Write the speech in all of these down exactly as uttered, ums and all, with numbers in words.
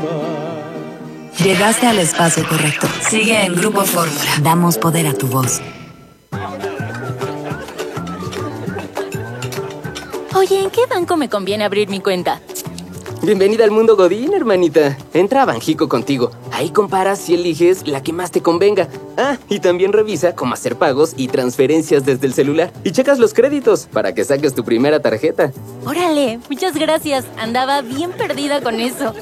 Llegaste al espacio correcto. Sigue en Grupo Fórmula. Damos poder a tu voz. Oye, ¿en qué banco me conviene abrir mi cuenta? Bienvenida al mundo Godín, hermanita. Entra a Banjico contigo. Ahí comparas y eliges la que más te convenga. Ah, y también revisa cómo hacer pagos y transferencias desde el celular. Y checas los créditos para que saques tu primera tarjeta. Órale, muchas gracias. Andaba bien perdida con eso.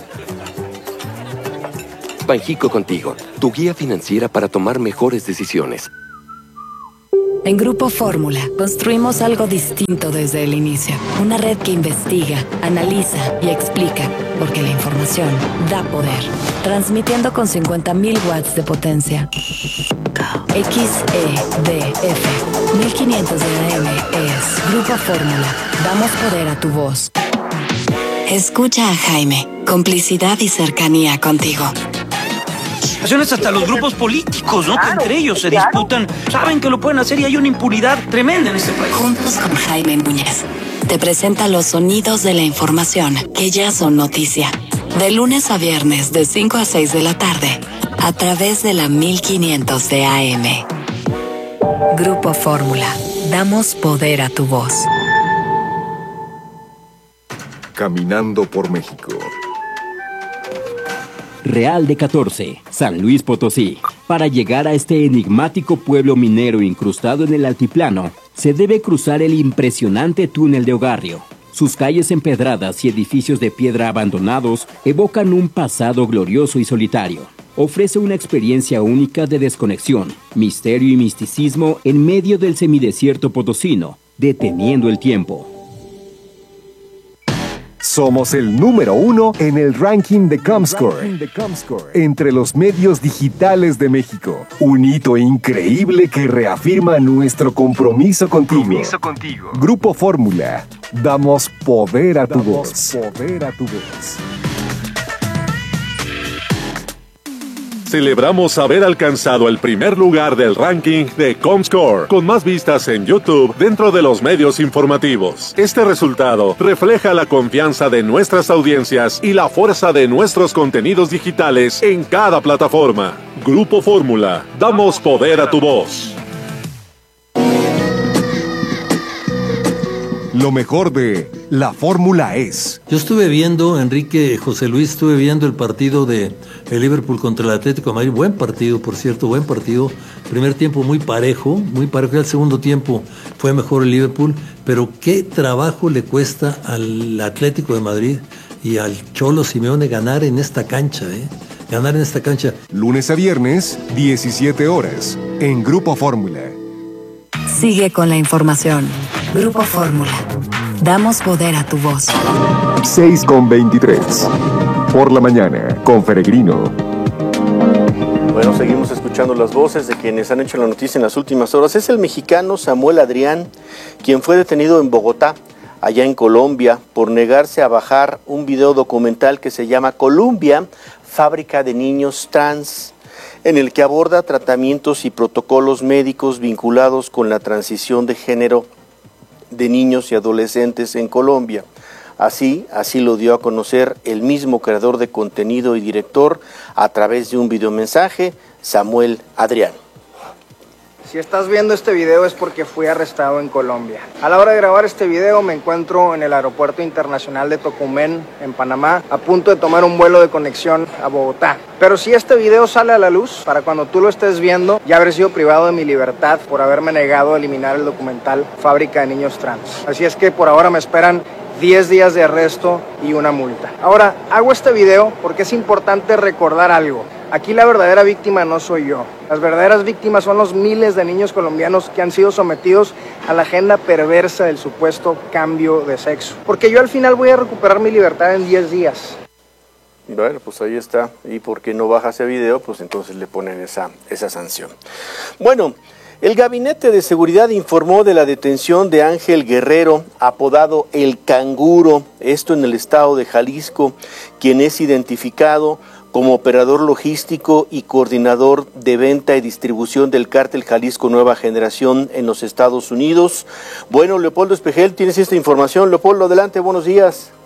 Banjico contigo, tu guía financiera para tomar mejores decisiones. En Grupo Fórmula, construimos algo distinto desde el inicio. Una red que investiga, analiza y explica, porque la información da poder. Transmitiendo con cincuenta mil watts de potencia. X E D F mil quinientos de A M es Grupo Fórmula. Damos poder a tu voz. Escucha a Jaime. Complicidad y cercanía contigo. Hasta los grupos políticos, ¿no? Que entre ellos se disputan, saben que lo pueden hacer y hay una impunidad tremenda en este país. Juntos con Jaime Núñez, te presenta los sonidos de la información que ya son noticia. De lunes a viernes, de cinco a seis de la tarde, a través de la mil quinientos de A M. Grupo Fórmula. Damos poder a tu voz. Caminando por México. Real de catorce, San Luis Potosí. Para llegar a este enigmático pueblo minero incrustado en el altiplano, se debe cruzar el impresionante túnel de Ogarrio. Sus calles empedradas y edificios de piedra abandonados evocan un pasado glorioso y solitario. Ofrece una experiencia única de desconexión, misterio y misticismo en medio del semidesierto potosino, deteniendo el tiempo. Somos el número uno en el ranking de Comscore, entre los medios digitales de México. Un hito increíble que reafirma nuestro compromiso contigo. Compromiso contigo. Grupo Fórmula. Damos poder a tu voz. Poder a tu voz. Celebramos haber alcanzado el primer lugar del ranking de Comscore, con más vistas en YouTube dentro de los medios informativos. Este resultado refleja la confianza de nuestras audiencias y la fuerza de nuestros contenidos digitales en cada plataforma. Grupo Fórmula, damos poder a tu voz. Lo mejor de la Fórmula es... Yo estuve viendo, Enrique, José Luis, estuve viendo el partido de el Liverpool contra el Atlético de Madrid. Buen partido, por cierto, buen partido. Primer tiempo muy parejo, muy parejo. El segundo tiempo fue mejor el Liverpool. Pero qué trabajo le cuesta al Atlético de Madrid y al Cholo Simeone ganar en esta cancha, ¿eh? Ganar en esta cancha. Lunes a viernes, diecisiete horas, en Grupo Fórmula. Sigue con la información. Grupo Fórmula. Damos poder a tu voz. seis con veintitrés. Por la mañana, con Peregrino. Bueno, seguimos escuchando las voces de quienes han hecho la noticia en las últimas horas. Es el mexicano Samuel Adrián, quien fue detenido en Bogotá, allá en Colombia, por negarse a bajar un video documental que se llama Columbia, Fábrica de Niños Trans, en el que aborda tratamientos y protocolos médicos vinculados con la transición de género de niños y adolescentes en Colombia. Así, así lo dio a conocer el mismo creador de contenido y director a través de un videomensaje, Samuel Adrián. Si estás viendo este video es porque fui arrestado en Colombia. A la hora de grabar este video me encuentro en el aeropuerto internacional de Tocumen, en Panamá, a punto de tomar un vuelo de conexión a Bogotá. Pero si este video sale a la luz, para cuando tú lo estés viendo, ya habré sido privado de mi libertad por haberme negado a eliminar el documental Fábrica de Niños Trans. Así es que por ahora me esperan diez días de arresto y una multa. Ahora, hago este video porque es importante recordar algo. Aquí la verdadera víctima no soy yo. Las verdaderas víctimas son los miles de niños colombianos que han sido sometidos a la agenda perversa del supuesto cambio de sexo. Porque yo al final voy a recuperar mi libertad en diez días. Bueno, pues ahí está. Y porque no baja ese video, pues entonces le ponen esa, esa sanción. Bueno, el Gabinete de Seguridad informó de la detención de Ángel Guerrero, apodado El Canguro, esto en el estado de Jalisco, quien es identificado como operador logístico y coordinador de venta y distribución del cártel Jalisco Nueva Generación en los Estados Unidos. Bueno, Leopoldo Espejel, tienes esta información. Leopoldo, adelante, buenos días.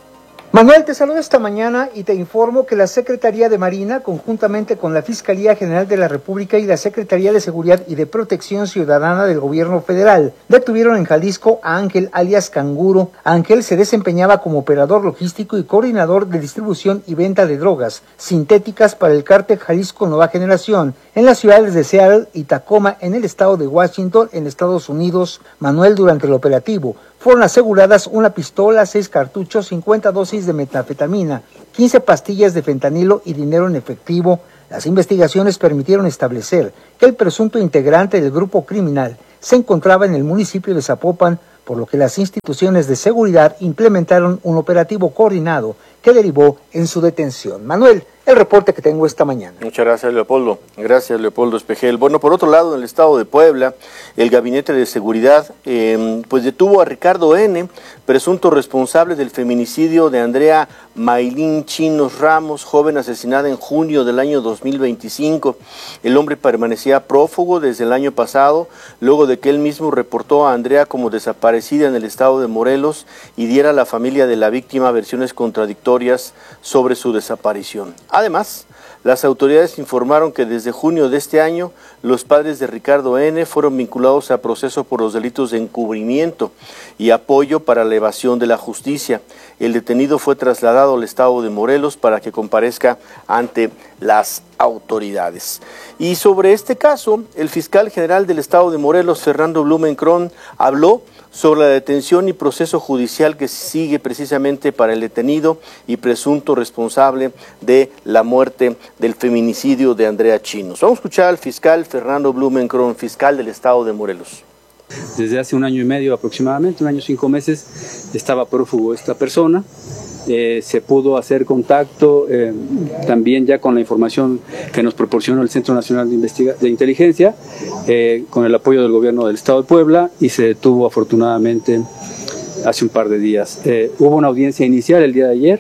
Manuel, te saludo esta mañana y te informo que la Secretaría de Marina, conjuntamente con la Fiscalía General de la República y la Secretaría de Seguridad y de Protección Ciudadana del Gobierno Federal, detuvieron en Jalisco a Ángel alias Canguro. Ángel se desempeñaba como operador logístico y coordinador de distribución y venta de drogas sintéticas para el cártel Jalisco Nueva Generación en las ciudades de Seattle y Tacoma, en el estado de Washington, en Estados Unidos. Manuel, durante el operativo, fueron aseguradas una pistola, seis cartuchos, cincuenta dosis de metanfetamina, quince pastillas de fentanilo y dinero en efectivo. Las investigaciones permitieron establecer que el presunto integrante del grupo criminal se encontraba en el municipio de Zapopan, por lo que las instituciones de seguridad implementaron un operativo coordinado que derivó en su detención. Manuel, el reporte que tengo esta mañana. Muchas gracias, Leopoldo. Gracias, Leopoldo Espejel. Bueno, por otro lado, en el estado de Puebla, el Gabinete de Seguridad eh, pues detuvo a Ricardo N., presunto responsable del feminicidio de Andrea Maylin Chinos Ramos, joven asesinada en junio del año dos mil veinticinco. El hombre permanecía prófugo desde el año pasado, luego de que él mismo reportó a Andrea como desaparecida en el estado de Morelos y diera a la familia de la víctima versiones contradictorias sobre su desaparición. Además, las autoridades informaron que desde junio de este año, los padres de Ricardo N. fueron vinculados a proceso por los delitos de encubrimiento y apoyo para la evasión de la justicia. El detenido fue trasladado al estado de Morelos para que comparezca ante las autoridades. Y sobre este caso, el fiscal general del estado de Morelos, Fernando Blumenkron, habló sobre la detención y proceso judicial que sigue precisamente para el detenido y presunto responsable de la muerte del feminicidio de Andrea Chinos. Vamos a escuchar al fiscal Fernando Blumenkron, fiscal del estado de Morelos. Desde hace un año y medio aproximadamente, un año y cinco meses, estaba prófugo esta persona. Eh, se pudo hacer contacto eh, también ya con la información que nos proporcionó el Centro Nacional de, Investiga de Inteligencia, eh, con el apoyo del gobierno del Estado de Puebla, y se detuvo afortunadamente hace un par de días. Eh, hubo una audiencia inicial el día de ayer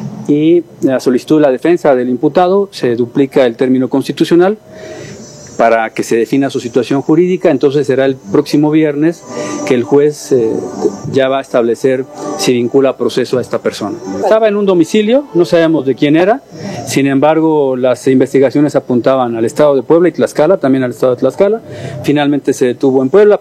y a solicitud de la defensa del imputado se duplica el término constitucional para que se defina su situación jurídica. Entonces será el próximo viernes que el juez eh, ya va a establecer si vincula a proceso a esta persona. Estaba en un domicilio, no sabemos de quién era, sin embargo las investigaciones apuntaban al estado de Puebla y Tlaxcala, también al estado de Tlaxcala. Finalmente se detuvo en Puebla.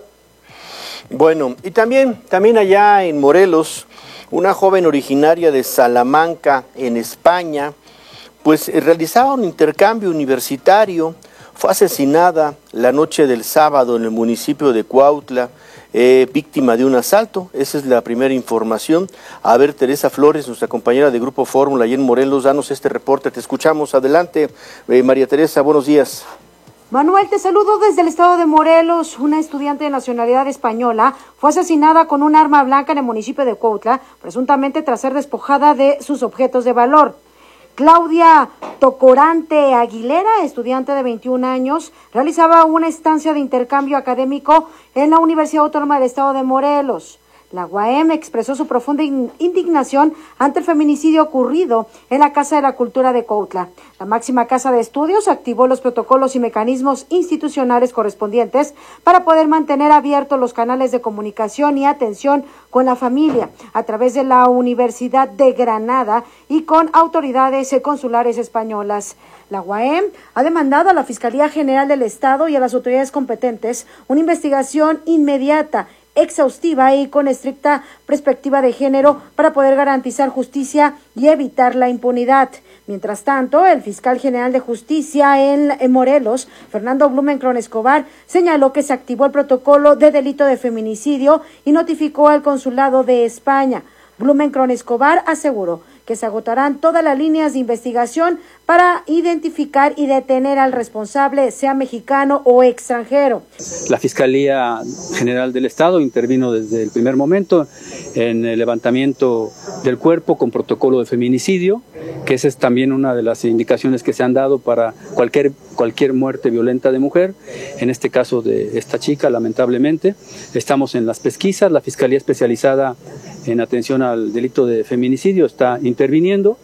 Bueno, y también, también allá en Morelos, una joven originaria de Salamanca, en España, pues realizaba un intercambio universitario. Fue asesinada la noche del sábado en el municipio de Cuautla, eh, víctima de un asalto. Esa es la primera información. A ver, Teresa Flores, nuestra compañera de Grupo Fórmula, allí en Morelos, danos este reporte. Te escuchamos. Adelante, eh, María Teresa, buenos días. Manuel, te saludo desde el estado de Morelos. Una estudiante de nacionalidad española fue asesinada con un arma blanca en el municipio de Cuautla, presuntamente tras ser despojada de sus objetos de valor. Claudia Tocorante Aguilera, estudiante de veintiún años, realizaba una estancia de intercambio académico en la Universidad Autónoma del Estado de Morelos. La U A M expresó su profunda indignación ante el feminicidio ocurrido en la Casa de la Cultura de Cuautla. La máxima casa de estudios activó los protocolos y mecanismos institucionales correspondientes para poder mantener abiertos los canales de comunicación y atención con la familia a través de la Universidad de Granada y con autoridades consulares españolas. La U A M ha demandado a la Fiscalía General del Estado y a las autoridades competentes una investigación inmediata, exhaustiva y con estricta perspectiva de género para poder garantizar justicia y evitar la impunidad. Mientras tanto, el fiscal general de justicia en, en Morelos, Fernando Blumenkron Escobar, señaló que se activó el protocolo de delito de feminicidio y notificó al consulado de España. Blumenkron Escobar aseguró que se agotarán todas las líneas de investigación para identificar y detener al responsable, sea mexicano o extranjero. La Fiscalía General del Estado intervino desde el primer momento en el levantamiento del cuerpo con protocolo de feminicidio, que esa es también una de las indicaciones que se han dado para cualquier, cualquier muerte violenta de mujer, en este caso de esta chica, lamentablemente. Estamos en las pesquisas, la Fiscalía especializada en atención al delito de feminicidio está interviniendo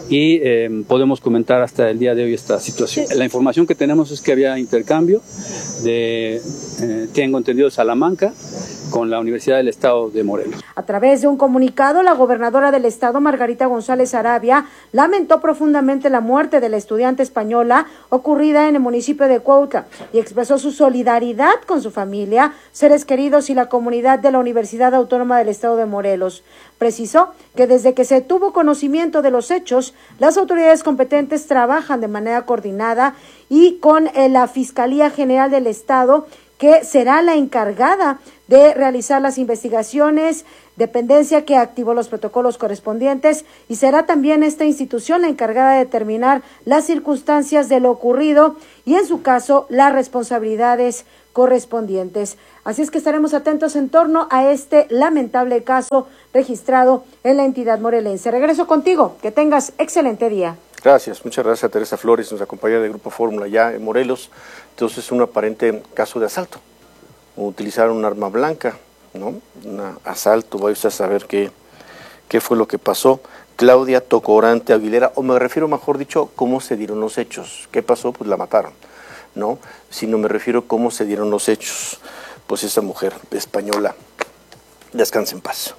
y eh, podemos comentar hasta el día de hoy esta situación. La información que tenemos es que había intercambio de, eh, tengo entendido, Salamanca con la Universidad del Estado de Morelos. A través de un comunicado, la gobernadora del estado, Margarita González Arabia, lamentó profundamente la muerte de la estudiante española ocurrida en el municipio de Cuautla y expresó su solidaridad con su familia, seres queridos y la comunidad de la Universidad Autónoma del Estado de Morelos. Precisó que desde que se tuvo conocimiento de los hechos, las autoridades competentes trabajan de manera coordinada y con eh, la Fiscalía General del Estado, que será la encargada de realizar las investigaciones, dependencia que activó los protocolos correspondientes, y será también esta institución la encargada de determinar las circunstancias de lo ocurrido y, en su caso, las responsabilidades correspondientes. Así es que estaremos atentos en torno a este lamentable caso registrado en la entidad morelense. Regreso contigo, que tengas excelente día. Gracias, muchas gracias a Teresa Flores, nos acompaña del Grupo Fórmula ya en Morelos. Entonces, un aparente caso de asalto. Utilizaron un arma blanca, ¿no? Un asalto, vaya usted a saber qué, qué fue lo que pasó. Claudia Tocorante Aguilera, o me refiero, mejor dicho, cómo se dieron los hechos. ¿Qué pasó? Pues la mataron, ¿no? Si no me refiero cómo se dieron los hechos, pues esa mujer española, descanse en paz.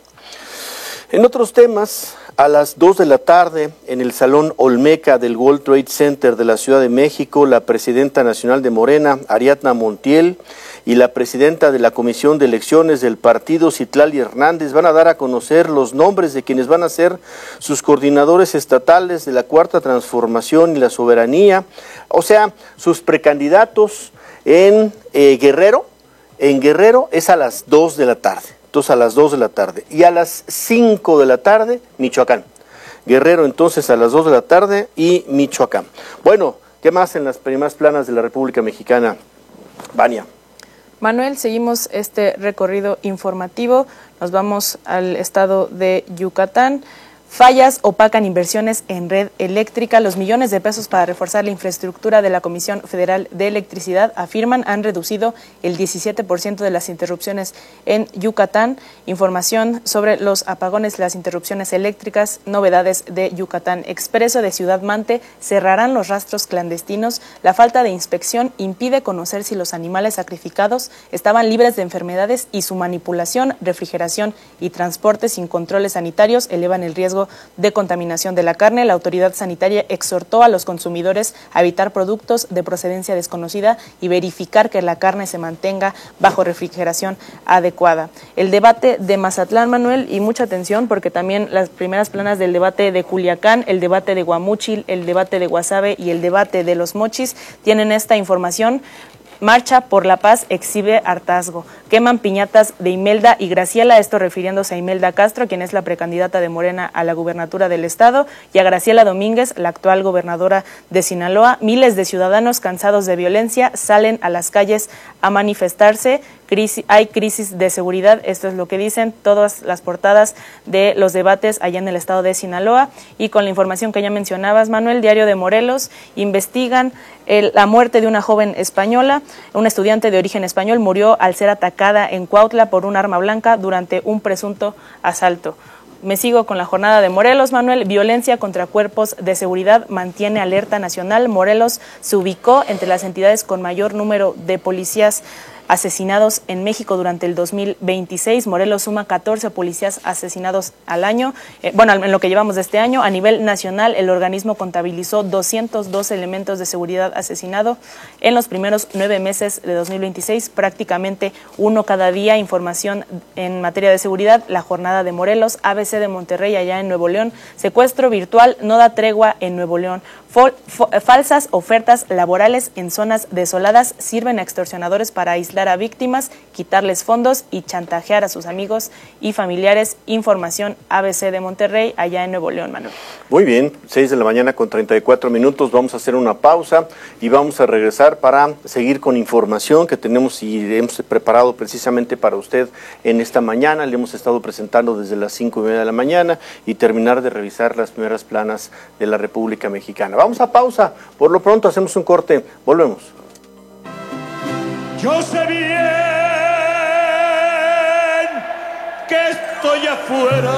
En otros temas, a las dos de la tarde, en el Salón Olmeca del World Trade Center de la Ciudad de México, la presidenta nacional de Morena, Ariadna Montiel, y la presidenta de la Comisión de Elecciones del partido, Citlali Hernández, van a dar a conocer los nombres de quienes van a ser sus coordinadores estatales de la Cuarta Transformación y la Soberanía, o sea, sus precandidatos en eh, Guerrero. En Guerrero es a las dos de la tarde. Entonces a las dos de la tarde, y a las cinco de la tarde, Michoacán. Guerrero entonces a las dos de la tarde y Michoacán. Bueno, ¿qué más en las primeras planas de la República Mexicana? Vania. Manuel, seguimos este recorrido informativo, nos vamos al estado de Yucatán. Fallas opacan inversiones en red eléctrica. Los millones de pesos para reforzar la infraestructura de la Comisión Federal de Electricidad, afirman, han reducido el diecisiete por ciento de las interrupciones en Yucatán. Información sobre los apagones, las interrupciones eléctricas, novedades de Yucatán Expreso de Ciudad Mante, cerrarán los rastros clandestinos. La falta de inspección impide conocer si los animales sacrificados estaban libres de enfermedades y su manipulación, refrigeración y transporte sin controles sanitarios elevan el riesgo de contaminación de la carne. La autoridad sanitaria exhortó a los consumidores a evitar productos de procedencia desconocida y verificar que la carne se mantenga bajo refrigeración adecuada. El debate de Mazatlán, Manuel, y mucha atención porque también las primeras planas del debate de Culiacán, el debate de Guamúchil, el debate de Guasave y el debate de Los Mochis tienen esta información. Marcha por la Paz exhibe hartazgo. Queman piñatas de Imelda y Graciela, esto refiriéndose a Imelda Castro, quien es la precandidata de Morena a la gubernatura del estado, y a Graciela Domínguez, la actual gobernadora de Sinaloa. Miles de ciudadanos cansados de violencia salen a las calles a manifestarse. Crisis, hay crisis de seguridad, esto es lo que dicen todas las portadas de los debates allá en el estado de Sinaloa. Y con la información que ya mencionabas, Manuel, Diario de Morelos, investigan el, la muerte de una joven española. Una estudiante de origen español murió al ser atacada en Cuautla por un arma blanca durante un presunto asalto. Me sigo con la jornada de Morelos, Manuel. Violencia contra cuerpos de seguridad mantiene alerta nacional. Morelos se ubicó entre las entidades con mayor número de policías asesinados en México durante el dos mil veintiséis. Morelos suma catorce policías asesinados al año. Eh, bueno, en lo que llevamos de este año, a nivel nacional, el organismo contabilizó doscientos dos elementos de seguridad asesinados en los primeros nueve meses de dos mil veintiséis, prácticamente uno cada día. Información en materia de seguridad, la jornada de Morelos, A B C de Monterrey, allá en Nuevo León. Secuestro virtual no da tregua en Nuevo León. Fol, fo, falsas ofertas laborales en zonas desoladas sirven a extorsionadores para aislar a víctimas, quitarles fondos y chantajear a sus amigos y familiares. Información A B C de Monterrey, allá en Nuevo León, Manuel. Muy bien, seis de la mañana con treinta y cuatro minutos, vamos a hacer una pausa y vamos a regresar para seguir con información que tenemos y hemos preparado precisamente para usted en esta mañana. Le hemos estado presentando desde las cinco y media de la mañana y terminar de revisar las primeras planas de la República Mexicana. Vamos a pausa, por lo pronto hacemos un corte, volvemos. Yo sé bien que estoy afuera.